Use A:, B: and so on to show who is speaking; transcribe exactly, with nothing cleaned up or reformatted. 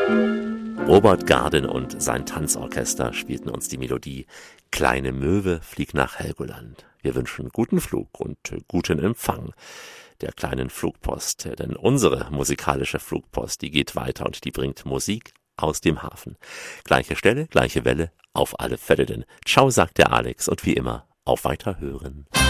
A: Robert Garden und sein Tanzorchester spielten uns die Melodie »Kleine Möwe, flieg nach Helgoland«. Wir wünschen guten Flug und guten Empfang der kleinen Flugpost, denn unsere musikalische Flugpost, die geht weiter und die bringt Musik aus dem Hafen. Gleiche Stelle, gleiche Welle, auf alle Fälle denn. Ciao, sagt der Alex und wie immer, auf Weiterhören.